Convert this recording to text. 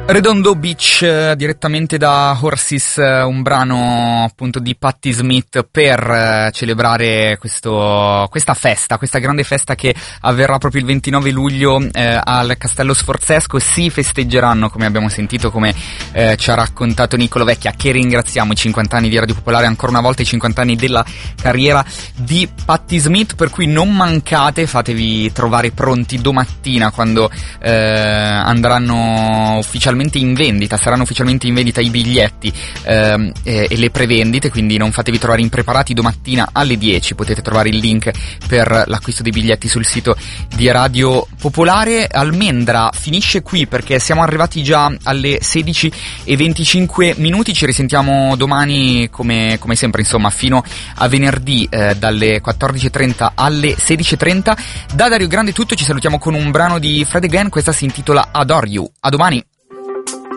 Redondo Beach, direttamente da Horses, un brano appunto di Patti Smith per celebrare questa festa, questa grande festa che avverrà proprio il 29 luglio al Castello Sforzesco. Si festeggeranno, come abbiamo sentito, come ci ha raccontato Niccolo Vecchia, che ringraziamo, i 50 anni di Radio Popolare, ancora una volta i 50 anni della carriera di Patti Smith, per cui non mancate, fatevi trovare pronti domattina quando andranno ufficialmente in vendita, saranno ufficialmente in vendita i biglietti e le prevendite, quindi non fatevi trovare impreparati. Domattina alle 10 potete trovare il link per l'acquisto dei biglietti sul sito di Radio Popolare. Almendra finisce qui perché siamo arrivati già alle 16:25. Ci risentiamo domani come sempre, insomma, fino a venerdì dalle 14:30 alle 16:30. Da Dario Grande è tutto, ci salutiamo con un brano di Fred Again, questa si intitola Adore You. A domani.